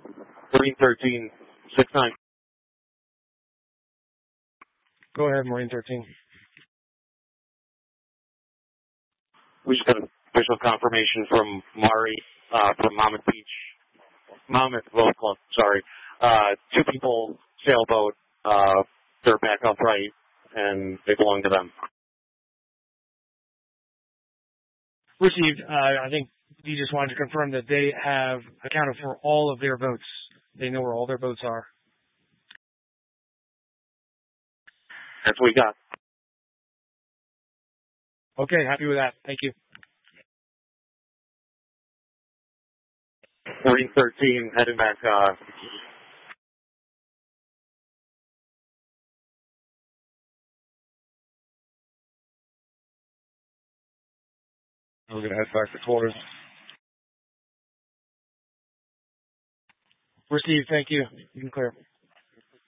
Marine 13, 6-9. Go ahead, Marine 13. We just got official confirmation from Mari, from Monmouth Boat Club, sorry. 2 people, sailboat, they're back upright, and they belong to them. Received. I think he just wanted to confirm that they have accounted for all of their boats. They know where all their boats are. That's what we got. Okay, happy with that. Thank you. Marine 13, heading back, We're going to head back to quarters. Received. Thank you. You can clear.